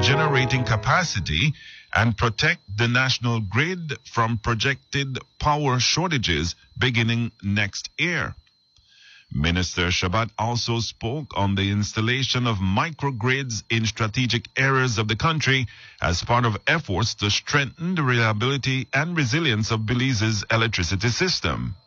generating capacity and protect the national grid from projected power shortages beginning next year. Minister Shabat also spoke on the installation of microgrids in strategic areas of the country as part of efforts to strengthen the reliability and resilience of Belize's electricity system.